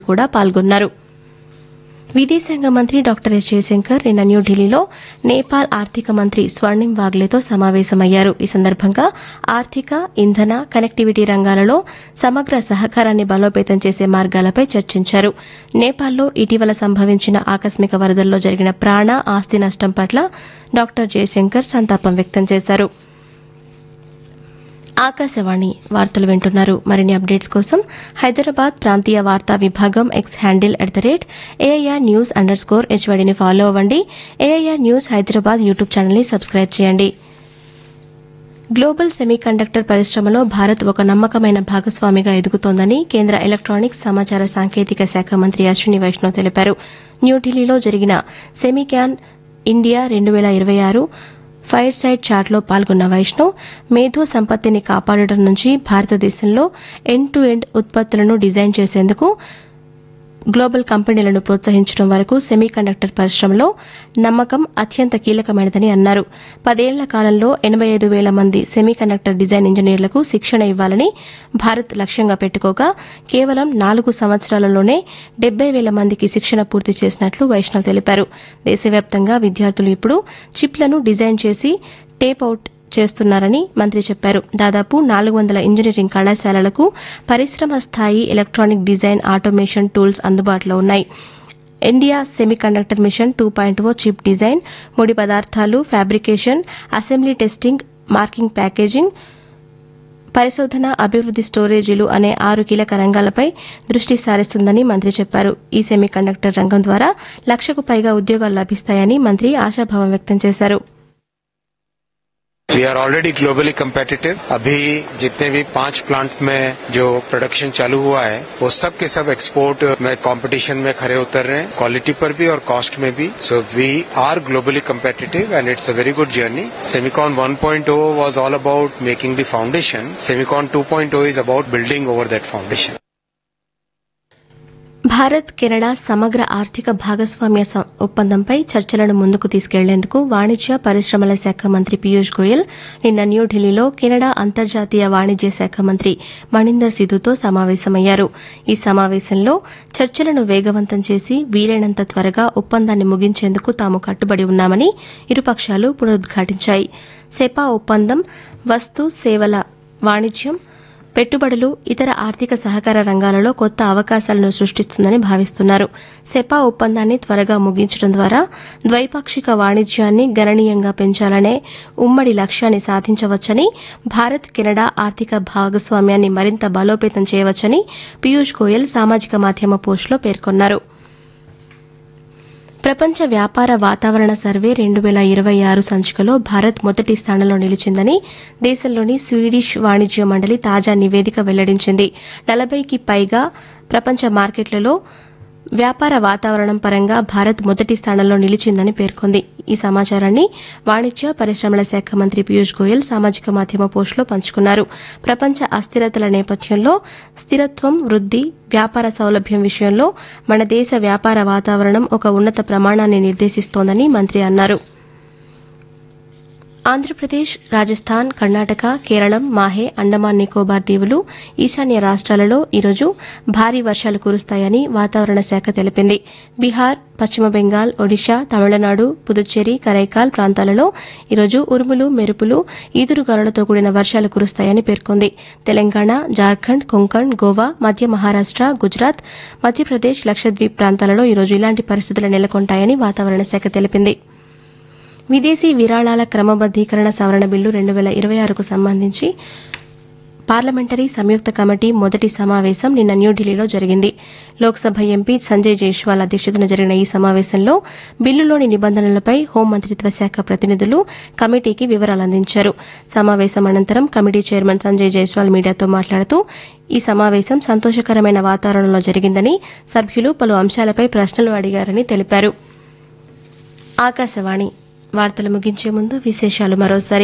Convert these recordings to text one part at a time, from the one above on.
కూడా పాల్గొన్నారు. విదేశాంగ మంత్రి డాక్టర్ ఎస్ జయశంకర్ నిన్న న్యూఢిల్లీలో నేపాల్ ఆర్థిక మంత్రి స్వర్ణిం వాగ్లేతో సమావేశమయ్యారు. ఈ సందర్భంగా ఆర్థిక, ఇంధన, కనెక్టివిటీ రంగాలలో సమగ్ర సహకారాన్ని బలోపేతం చేసే మార్గాలపై చర్చించారు. నేపాల్లో ఇటీవల సంభవించిన ఆకస్మిక వరదల్లో జరిగిన ప్రాణ, ఆస్తి నష్టం పట్ల డాక్టర్ జయశంకర్ సంతాపం వ్యక్తం చేశారు. ఆకాశవాణి వార్తలు వింటున్నారు. మరిన్ని అప్డేట్స్ కోసం హైదరాబాద్ ప్రాంతీయ వార్తా విభాగం ఎక్స్ హ్యాండిల్ @AIR News_HYDని ఫాలో అవ్వండి. AIR న్యూస్ హైదరాబాద్ యూట్యూబ్ ఛానల్ని సబ్స్క్రైబ్ చేయండి. గ్లోబల్ సెమీకండక్టర్ పరిశ్రమలో భారత్ ఒక నమ్మకమైన భాగస్వామిగా ఎదుగుతోందని కేంద్ర ఎలక్ట్రానిక్స్, సమాచార సాంకేతిక శాఖ మంత్రి అశ్విని వైష్ణవ్ తెలిపారు. న్యూఢిల్లీలో జరిగిన సెమీకాన్ ఇండియా 2026 ఫైర్ సైడ్ చాట్లో పాల్గొన్న వైష్ణవ్ మేధో సంపత్తిని కాపాడడం నుంచి భారతదేశంలో ఎండ్ టు ఎండ్ ఉత్పత్తులను డిజైన్ చేసేందుకు గ్లోబల్ కంపెనీలను ప్రోత్సహించడం వరకు సెమీకండక్టర్ పరిశ్రమలో నమ్మకం అత్యంత కీలకమైనదని అన్నారు. 10 ఏళ్ల కాలంలో 85,000 మంది సెమీకండక్టర్ డిజైన్ ఇంజనీర్లకు శిక్షణ ఇవ్వాలని భారత్ లక్ష్యంగా పెట్టుకోగా కేవలం 4 సంవత్సరాలలోనే 70,000 మందికి శిక్షణ పూర్తి చేసినట్లు వైష్ణవ్ తెలిపారు. దేశవ్యాప్తంగా విద్యార్థులు ఇప్పుడు చిప్లను డిజైన్ చేసి టేప్ అవుట్ చేస్తున్నారని మంత్రి చెప్పారు. దాదాపు 400 ఇంజనీరింగ్ కళాశాలలకు పరిశ్రమ స్థాయి ఎలక్ట్రానిక్ డిజైన్, ఆటోమేషన్ టూల్స్ అందుబాటులో ఉన్నాయి. India semiconductor machine 2.0 chip design, ముడి పదార్థాలు, fabrication, assembly testing, marking, packaging, పరిశోధన, అభివృద్ది, స్టోరేజీలు అనే 6 కీలక రంగాలపై దృష్టి సారిస్తుందని మంత్రి చెప్పారు. ఈ సెమీకండక్టర్ రంగం ద్వారా 1,00,000కు పైగా ఉద్యోగాలు లభిస్తాయని మంత్రి ఆశాభావం వ్యక్తం చేశారు. We are already globally competitive. अभी जितने भी 5 प्लांट में जो प्रोडक्शन चालू हुआ है वो सब के सब एक्सपोर्ट में कंपटीशन में खरे उतर रहे हैं, क्वालिटी पर भी और कॉस्ट में भी. So we are globally competitive and it's a very good journey. Semicon 1.0 was all about making the foundation. Semicon 2.0 is about building over that foundation. Bharat, Canada సమగ్ర ఆర్థిక భాగస్వామ్య ఒప్పందంపై చర్చలను ముందుకు తీసుకెళ్లేందుకు వాణిజ్య, పరిశ్రమల శాఖ మంత్రి పీయూష్ గోయల్ నిన్న న్యూఢిల్లీలో కెనడా అంతర్జాతీయ వాణిజ్య శాఖ మంత్రి మణీందర్ సిధుతో సమావేశమయ్యారు. ఈ సమావేశంలో చర్చలను వేగవంతం చేసి వీలైనంత త్వరగా ఒప్పందాన్ని ముగించేందుకు తాము కట్టుబడి ఉన్నామని ఇరుపక్షాలు పునరుద్ఘాటించాయి. సెపా ఒప్పందం వస్తు సేవల వాణిజ్యం, పెట్టుబడులు, ఇతర ఆర్థిక సహకార రంగాలలో కొత్త అవకాశాలను సృష్టిస్తుందని భావిస్తున్నారు. సెపా ఒప్పందాన్ని త్వరగా ముగించడం ద్వారా ద్వైపాక్షిక వాణిజ్యాన్ని గణనీయంగా పెంచాలనే ఉమ్మడి లక్ష్యాన్ని సాధించవచ్చని, భారత్, కెనడా ఆర్థిక భాగస్వామ్యాన్ని మరింత బలోపేతం చేయవచ్చని పీయూష్ గోయల్ సామాజిక మాధ్యమ పోస్టులో పేర్కొన్నారు. ప్రపంచ వ్యాపార వాతావరణ సర్వే 2026 సంచికలో భారత్ మొదటి స్థానంలో నిలిచిందని దేశంలోని స్వీడిష్ వాణిజ్య మండలి తాజా నివేదిక వెల్లడించింది. 40కి పైగా ప్రపంచ మార్కెట్లలో వ్యాపార వాతావరణం పరంగా భారత్ మొదటి స్థానంలో నిలిచిందని పేర్కొంది. ఈ సమాచారాన్ని వాణిజ్య, పరిశ్రమల శాఖ మంత్రి పీయూష్ గోయల్ సామాజిక మాధ్యమ పోస్టులో పంచుకున్నారు. ప్రపంచ అస్థిరతల నేపథ్యంలో స్థిరత్వం, వృద్ది, వ్యాపార సౌలభ్యం విషయంలో మన దేశ వ్యాపార వాతావరణం ఒక ఉన్నత ప్రమాణాన్ని నిర్దేశిస్తోందని మంత్రి అన్నారు. ఆంధ్రప్రదేశ్, రాజస్థాన్, కర్ణాటక, కేరళం, మాహే, అండమాన్ నికోబార్ దీవులు, ఈశాన్య రాష్ట్రాలలో ఈరోజు భారీ వర్షాలు కురుస్తాయని వాతావరణ శాఖ తెలిపింది. బీహార్, పశ్చిమ బెంగాల్, ఒడిషా, తమిళనాడు, పుదుచ్చేరి, కరైకాల్ ప్రాంతాలలో ఈరోజు ఉరుములు, మెరుపులు, ఈదురుగాలులతో కూడిన వర్షాలు కురుస్తాయని పేర్కొంది. తెలంగాణ, జార్ఖండ్, కొంకణ్, గోవా, మధ్య మహారాష్ట, గుజరాత్, మధ్యప్రదేశ్, లక్షద్వీప్ ప్రాంతాలలో ఈరోజు ఇలాంటి పరిస్థితులు నెలకొంటాయని వాతావరణ శాఖ తెలిపింది. విదేశీ విరాళాల క్రమబద్దీకరణ సవరణ బిల్లు 2026కు సంబంధించి పార్లమెంటరీ సంయుక్త కమిటీ మొదటి సమావేశం నిన్న న్యూఢిల్లీలో జరిగింది. లోక్సభ ఎంపీ సంజయ్ జైస్వాల్ అధ్యక్షతన జరిగిన ఈ సమావేశంలో బిల్లులోని నిబంధనలపై హోంమంత్రిత్వ శాఖ ప్రతినిధులు కమిటీకి వివరాలు అందించారు. సమావేశం అనంతరం కమిటీ చైర్మన్ సంజయ్ జైస్వాల్ మీడియాతో మాట్లాడుతూ ఈ సమావేశం సంతోషకరమైన వాతావరణంలో జరిగిందని, సభ్యులు పలు అంశాలపై ప్రశ్నలు అడిగారని తెలిపారు. ఆకాశవాణి వార్తలు ముగించే ముందు విశేషాలు మరోసారి.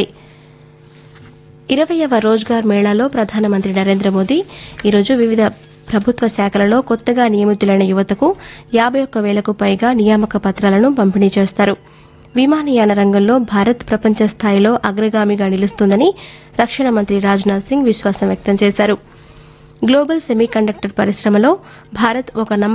20వ రోజ్గార్ మేళాలో ప్రధానమంత్రి నరేంద్ర మోదీ ఈరోజు వివిధ ప్రభుత్వ శాఖలలో కొత్తగా నియమితులైన యువతకు 51,000కు పైగా నియామక పత్రాలను పంపిణీ చేస్తారు. విమానయాన రంగంలో భారత్ ప్రపంచ స్థాయిలో అగ్రగామిగా నిలుస్తుందని రక్షణ మంత్రి రాజ్నాథ్ సింగ్ విశ్వాసం వ్యక్తం చేశారు. గ్లోబల్ సెమీకండక్టర్ పరిశ్రమలో భారత్ ఒక